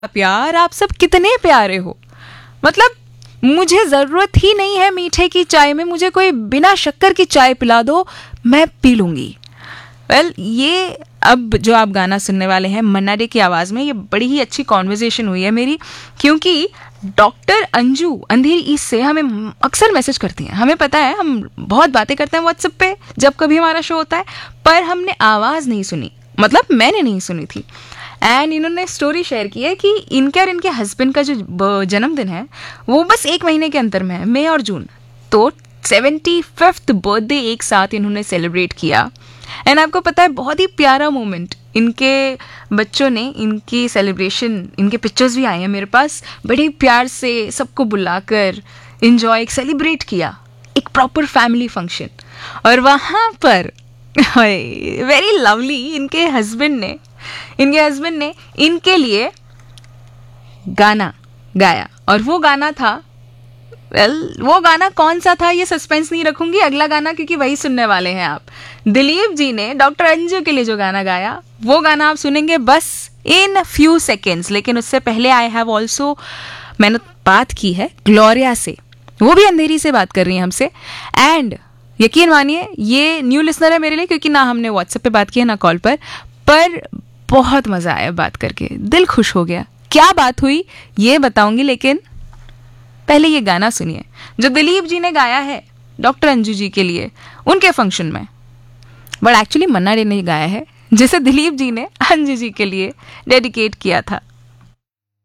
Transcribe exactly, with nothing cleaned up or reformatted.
प्यार, आप सब कितने प्यारे हो। मतलब मुझे ज़रूरत ही नहीं है मीठे की चाय में, मुझे कोई बिना शक्कर की चाय पिला दो, मैं पी लूँगी। वेल well, ये अब जो आप गाना सुनने वाले हैं मन्ना डे की आवाज़ में, ये बड़ी ही अच्छी कॉन्वर्जेशन हुई है मेरी, क्योंकि डॉक्टर अंजू अंधेरी ईस्ट से हमें अक्सर मैसेज करती हैं। हमें पता है, हम बहुत बातें करते हैं व्हाट्सएप पे जब कभी हमारा शो होता है, पर हमने आवाज़ नहीं सुनी, मतलब मैंने नहीं सुनी थी। एंड इन्होंने स्टोरी शेयर की है कि इनके और इनके हस्बैंड का जो जन्मदिन है वो बस एक महीने के अंतर में है, मई और जून। तो सेवेंटी फिफ्थ बर्थडे एक साथ इन्होंने सेलिब्रेट किया। एंड आपको पता है, बहुत ही प्यारा मोमेंट, इनके बच्चों ने इनकी सेलिब्रेशन, इनके पिक्चर्स भी आए हैं मेरे पास, बड़े प्यार से सबको बुलाकर इन्जॉय सेलिब्रेट किया, एक प्रॉपर फैमिली फंक्शन। और वहाँ पर वेरी लवली इनके हस्बैंड ने इनके हस्बैंड ने इनके लिए गाना गाया। और वो गाना था, वेल well, वो गाना कौन सा था ये सस्पेंस नहीं रखूंगी, अगला गाना क्योंकि वही सुनने वाले हैं आप। दिलीप जी ने डॉक्टर अंजू के लिए जो गाना गाया, वो गाना आप सुनेंगे बस इन फ्यू सेकेंड्स। लेकिन उससे पहले आई हैव ऑल्सो, मैंने बात की है ग्लोरिया से, वो भी अंधेरी से बात कर रही है हमसे। एंड यकीन मानिए ये न्यू लिसनर है मेरे लिए, क्योंकि ना हमने व्हाट्सएप पे बात की है ना कॉल पर पर बहुत मज़ा आया बात करके, दिल खुश हो गया। क्या बात हुई ये बताऊंगी, लेकिन पहले ये गाना सुनिए जो दिलीप जी ने गाया है डॉक्टर अंजू जी के लिए उनके फंक्शन में। बट एक्चुअली मन्ना डे ने गाया है, जिसे दिलीप जी ने अंजू जी के लिए डेडिकेट किया था।